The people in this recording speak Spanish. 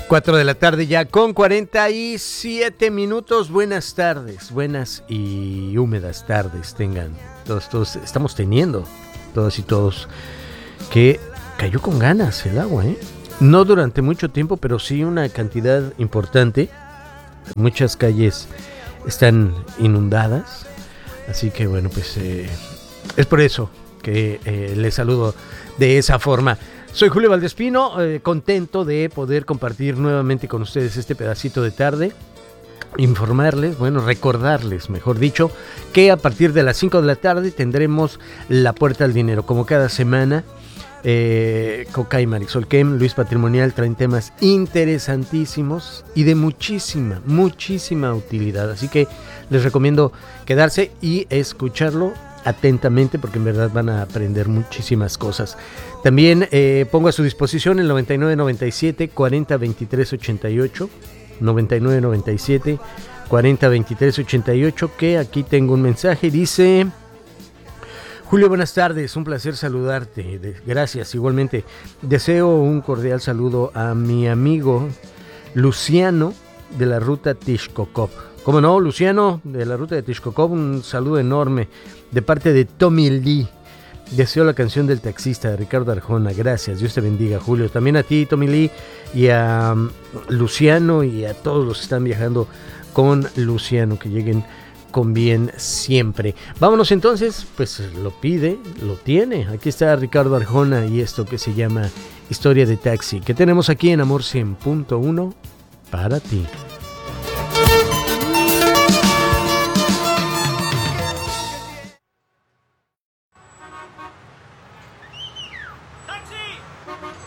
4 de la tarde ya con 47 minutos. Buenas tardes, buenas y húmedas tardes tengan todos estamos teniendo, todas y todos, que cayó con ganas el agua, no durante mucho tiempo, pero sí una cantidad importante. Muchas calles están inundadas, así que bueno, pues es por eso que les saludo de esa forma. Soy Julio Valdespino, contento de poder compartir nuevamente con ustedes este pedacito de tarde, informarles, recordarles, mejor dicho, que a partir de las 5 de la tarde tendremos La Puerta al Dinero, como cada semana. Coca y Marisol Kem, Luis Patrimonial, traen temas interesantísimos y de muchísima utilidad, así que les recomiendo quedarse y escucharlo atentamente, porque en verdad van a aprender muchísimas cosas. También pongo a su disposición el 9997 40 23 88, 9997 40 23 88, que aquí tengo un mensaje, dice: Julio, buenas tardes, un placer saludarte, gracias, igualmente. Deseo un cordial saludo a mi amigo Luciano de la ruta Tixcocop. ¿Cómo no, Luciano de la ruta de Tixcocop? Un saludo enorme de parte de Tommy Lee. Deseo la canción del taxista de Ricardo Arjona. Gracias, Dios te bendiga, Julio. También a ti, Tommy Lee, y a Luciano y a todos los que están viajando con Luciano, que lleguen con bien siempre. Vámonos entonces, pues lo pide, lo tiene. Aquí está Ricardo Arjona y esto que se llama Historia de Taxi, que tenemos aquí en Amor 100.1 para ti.